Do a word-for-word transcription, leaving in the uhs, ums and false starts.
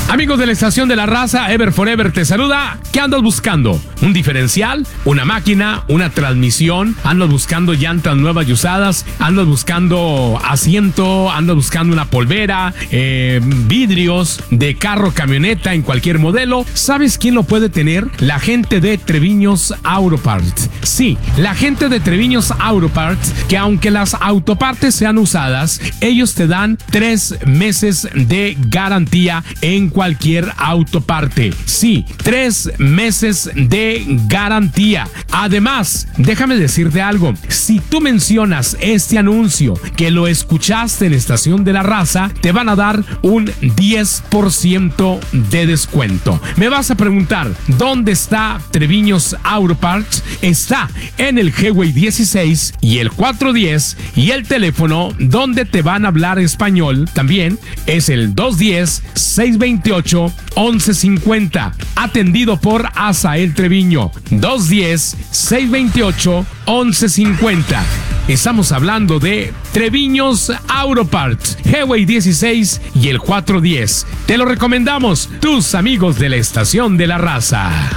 Amigos de la estación de la raza, Ever Forever te saluda. ¿Qué andas buscando? ¿Un diferencial? ¿Una máquina? ¿Una transmisión? ¿Andas buscando llantas nuevas y usadas? ¿Andas buscando asiento? ¿Andas buscando una polvera? Eh, ¿Vidrios de carro, camioneta en cualquier modelo? ¿Sabes quién lo puede tener? La gente de Treviños Auto Parts. Sí, la gente de Treviños Auto Parts, que aunque las autopartes sean usadas, ellos te dan tres meses de garantía en cualquier autoparte. Sí, tres meses de garantía. Además, déjame decirte algo. Si tú mencionas este anuncio que lo escuchaste en Estación de la Raza, te van a dar un diez por ciento de descuento. Me vas a preguntar, ¿dónde está Treviños Auto Parts? Está en el Highway dieciséis y el cuatrocientos diez, y el teléfono donde te van a hablar español también es el dos uno cero, seis dos ocho, once cincuenta, atendido por Asael Treviño. dos uno cero, seis dos ocho, once cincuenta. Estamos hablando de Treviños Auto Parts, Highway dieciséis y el cuatrocientos diez. Te lo recomendamos, tus amigos de la Estación de la Raza.